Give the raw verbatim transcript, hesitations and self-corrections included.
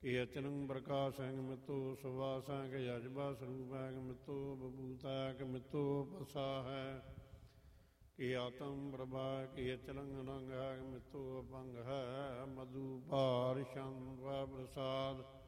ਕੀ ਅਚਲੰ ਪ੍ਰਕਾਸ਼ੰ ਮਿਤੋ ਸੁਵਾਸੰ ਕਿ ਅਜਬਾ ਸਰੂਪੰ ਮਿਤੋ ਬਭੂਤੈ ਮਿਤੋ ਪਸਾਹੈ ਕੀ ਆਤਮ ਪ੍ਰਭਾ ਕੀ ਅਚਲੰ ਅਨੰਗ ਮਿਤੋ ਅਭੰਗ ਹੈ ਮਧੂ ਭਾਰ ਛੰਦ ਪ੍ਰਸਾਦ